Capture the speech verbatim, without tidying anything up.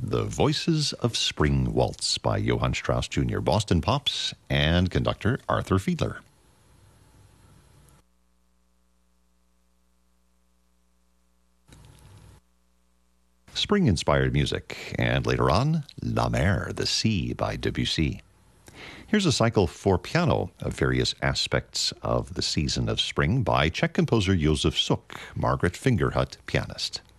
The Voices of Spring Waltz by Johann Strauss Junior, Boston Pops, and conductor Arthur Fiedler. Spring-inspired music, and later on, La Mer, the Sea by Debussy. Here's a cycle for piano of various aspects of the season of spring by Czech composer Josef Suk, Margaret Fingerhut, pianist.